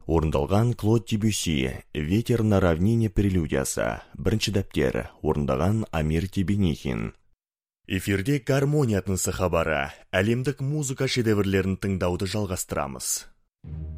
Орындалған Клод Дебюсси, «Ветер на равнине» прелюдиясы, бірінші дәптер, орындаған Амир Тебенихин. Эфирде гармония тынысы хабары, әлемдік музыка шедеврлерін тыңдауды жалғастырамыз.